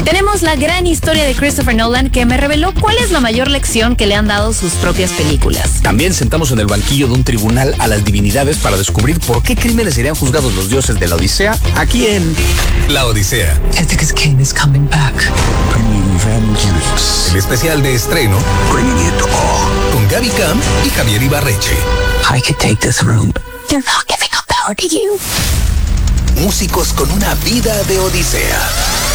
Tenemos la gran historia de Christopher Nolan que me reveló cuál es la mayor lección que le han dado sus propias películas. También sentamos en el banquillo de un tribunal a las divinidades para descubrir por qué crímenes serían juzgados los dioses de la Odisea aquí en La Odisea. Ithaca's king is coming back. Bringing vengeance. El especial de estreno Bringing it all. con Gaby Camp y Javier Ibarreche. I could take this room. They're not giving up power to you. Músicos con una vida de odisea.